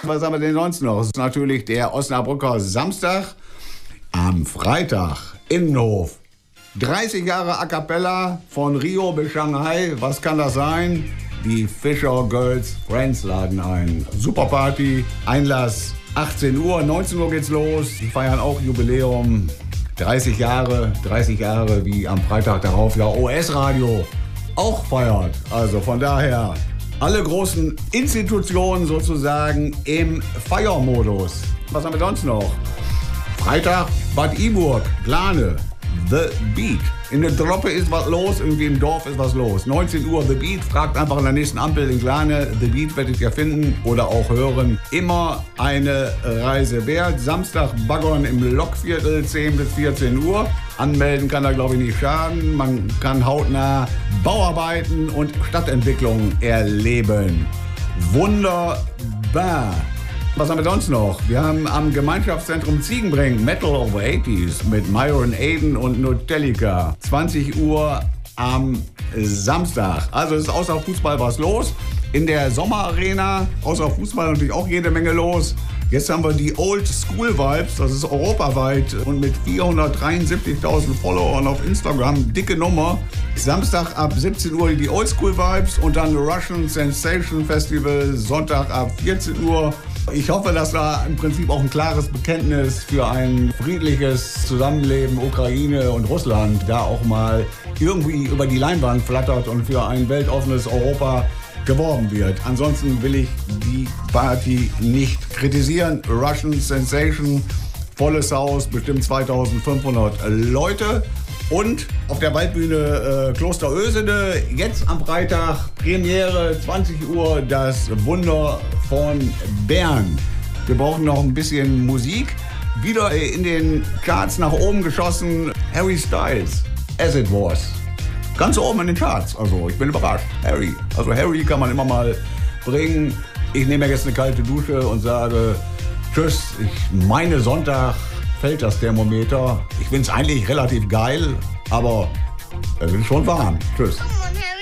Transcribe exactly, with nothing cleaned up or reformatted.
Was haben wir denn sonst noch? Das ist natürlich der Osnabrücker Samstag am Freitag. Innenhof. dreißig Jahre A Cappella von Rio bis Shanghai. Was kann das sein? Die Fischer Girls Friends laden ein. Super Party, Einlass achtzehn Uhr, neunzehn Uhr geht's los. Die feiern auch Jubiläum. dreißig Jahre, dreißig Jahre wie am Freitag darauf ja O S-Radio auch feiert. Also von daher alle großen Institutionen sozusagen im Feiermodus. Was haben wir sonst noch? Freitag Bad Iburg, Glane, The Beat. In der Droppe ist was los, irgendwie im Dorf ist was los. neunzehn Uhr The Beat, fragt einfach an der nächsten Ampel in Glane. The Beat werdet ihr finden oder auch hören. Immer eine Reise wert. Samstag Baggern im Lokviertel, zehn bis vierzehn Uhr. Anmelden kann da, glaube ich, nicht schaden. Man kann hautnah Bauarbeiten und Stadtentwicklung erleben. Wunderbar. Was haben wir sonst noch? Wir haben am Gemeinschaftszentrum Ziegenbrink Metal of the achtziger mit Myron Aiden und Nutelica. zwanzig Uhr am Samstag. Also es ist außer Fußball was los. In der Sommerarena, außer Fußball natürlich auch jede Menge los. Jetzt haben wir die Old School Vibes, das ist europaweit und mit vierhundertdreiundsiebzigtausend Followern auf Instagram, dicke Nummer. Samstag ab siebzehn Uhr die Old School Vibes und dann Russian Sensation Festival Sonntag ab vierzehn Uhr. Ich hoffe, dass da im Prinzip auch ein klares Bekenntnis für ein friedliches Zusammenleben Ukraine und Russland da auch mal irgendwie über die Leinwand flattert und für ein weltoffenes Europa geworben wird. Ansonsten will ich die Party nicht kritisieren. Russian Sensation, volles Haus, bestimmt zweitausendfünfhundert Leute. Und auf der Waldbühne äh, Kloster Ösede, jetzt am Freitag, Premiere, zwanzig Uhr, das Wunder von Bern. Wir brauchen noch ein bisschen Musik. Wieder in den Charts nach oben geschossen, Harry Styles, As It Was. Ganz oben in den Charts, also ich bin überrascht. Harry, also Harry kann man immer mal bringen. Ich nehme jetzt eine kalte Dusche und sage tschüss, ich meine Sonntag fällt das Thermometer. Ich finde es eigentlich relativ geil, aber es ist schon warm. Tschüss.